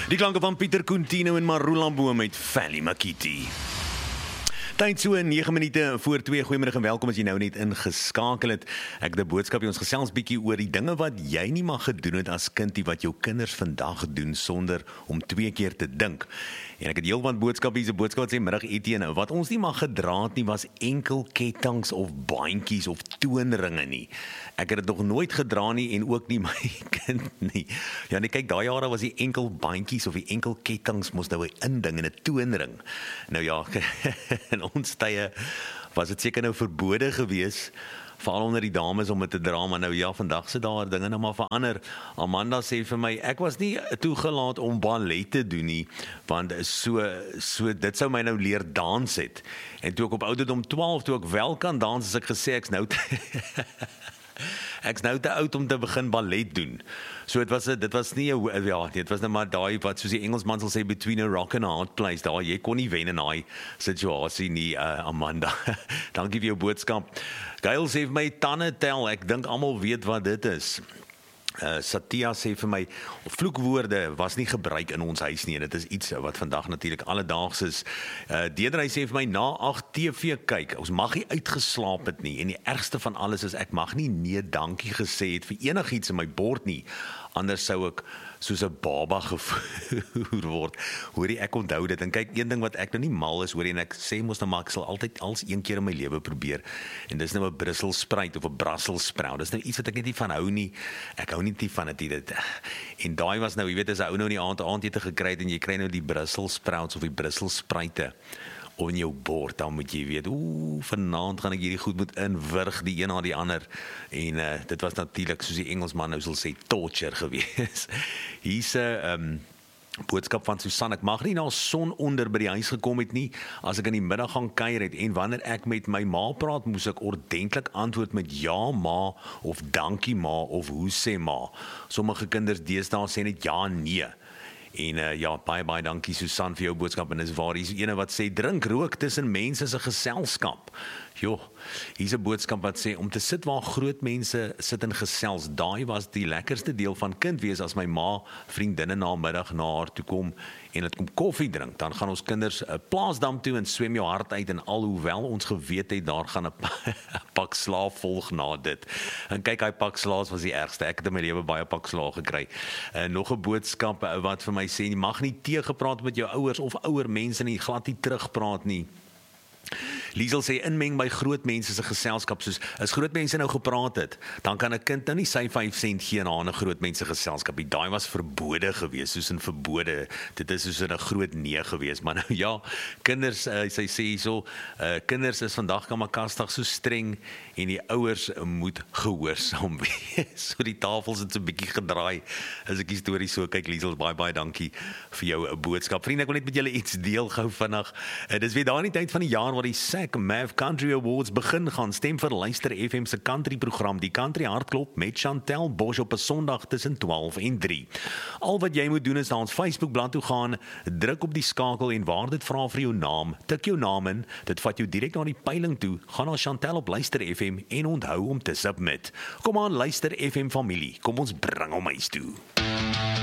Die klanke van Pieter Coutinho en Marula Boom met Fally Makiti. Tyd so 9 minute voor 2. Goeiemiddag en welkom as jy nou net ingeskakel het. Ek het 'n boodskap hier, ons gesels bietjie oor die dinge wat jy nie mag gedoen het as kind nie, wat jou kinders vandag doen sonder om 2 keer te dink. En ek het heelwat boodskappe hier, 'n boodskap wat sê middag Etienne, wat ons nie mag gedra het nie was enkel kettinge of bandjies of toonringe nie. Ek het dit nog nooit gedra nie en ook nie my kind nie. Ja, nee, kyk, daai jare was die enkel bandjies of die enkel kettinge mos nou 'n inding en 'n toonring. Nou ja, in ons tye was dit seker nou verbode gewees, veral onder die dames om dit te dra, maar nou ja, vandag se daar dinge nou maar verander. Amanda sê vir my, ek was nie toegelaat om ballet te doen nie, want so dit sou my nou leer dans het. En toe ek op ouderdom 12, toe ek wel kan dans, as ek gesê ek's nou te oud om te begin ballet doen. So dit was nie dit was net maar daai wat soos die Engelsman sal sê between a rock and a hard place. Daar jy kon nie wen in daai situasie nie, Amanda. Dankie vir jou boodskap. Gail sê vir my tande tel. Ek dink almal weet wat dit is. Satya sê vir my, vloekwoorde was nie gebruik in ons huis nie, en dit is iets wat vandag natuurlik alledaags is. Deedrey sê vir my, na 8 TV kyk, ons mag nie uitgeslaap het nie, en die ergste van alles is, ek mag nie nee dankie gesê het vir enigiets in my bord nie, anders sou ek soos 'n baba gevoer word. Hoorie, ek onthou dit, en kyk, een ding wat ek nou nie mal is, hoorie, en ek sê mos nou maar, ek sal altyd als een keer in my lewe probeer, en dis nou 'n Brussels spruit, of 'n Brussels sprout, dis nou iets wat ek net nie van hou nie, ek hou nie van dit, en daai was nou, jy weet, as 'n ou nou in die aandete gekry het, en jy kry nou die Brussels sprouts, of die Brussels spruite, in jou bord, dan moet jy weet, vanaand gaan ek hierdie goed moet inwurg, die een na die ander, en dit was natuurlik, soos die Engelsman nou sal sê, torture gewees. Hier's 'n boodskap van Susan, ek mag nie na son onder by die huis gekom het nie, as ek in die middag gaan kuier het, en wanneer ek met my ma praat, moes ek ordentlik antwoord met ja ma, of dankie ma, of hoe sê ma. Sommige kinders deesdae sê net ja nee. En ja, baie dankie Susan vir jou boodskap, en dis waar, hier's ene wat sê, drink rook tussen mense se geselskap. Jo, hier's 'n boodskap wat sê, om te sit waar groot mense sit en gesels, daai was die lekkerste deel van kind wees, as my ma vriendinne na middag na haar toe kom, en het kom koffie drink, dan gaan ons kinders 'n plaasdam toe, en swem jou hart uit, en alhoewel ons geweet het, daar gaan 'n pak slaag volg na dit. En kyk, hy pak slaas was die ergste, ek het in my lewe baie pak slaag gekry. Nog 'n boodskap wat vir my sê, jy mag nie teëgepraat met jou ouers, of ouer mense nie, glad nie terugpraat nie. Liesel sê, inmeng by groot mense se geselskap, soos, as groot mense nou gepraat het, dan kan 'n kind nou nie sy 5 sent gee na 'n groot mense geselskap, daai was verbode gewees, soos in verbode, dit is soos in 'n groot nee gewees, maar nou ja, kinders, sy sê hierso, kinders is vandag kamakastig so streng, en die ouers moet gehoorsaam wees, so die tafels het so 'n bietjie gedraai, as ek die storie so kyk. Liesel, baie dankie vir jou boodskap. Vriende, ek wil net met julle iets deel gou vinnig, dis weer daar in die tyd van die jaar, waar die Mav Country Awards begin gaan, stem vir Luister FM se country program, die Country Hartklop met Chantel Bosch op 'n Sondag tussen 12 en 3. Al wat jy moet doen is na ons Facebookblad toe gaan, druk op die skakel, en waar dit vra vir jou naam, tik jou naam in, dit vat jou direk na die peiling toe, gaan na Chantel op Luister FM, en onthou om te submit. Kom aan, Luister FM familie, kom ons bring hom huis toe.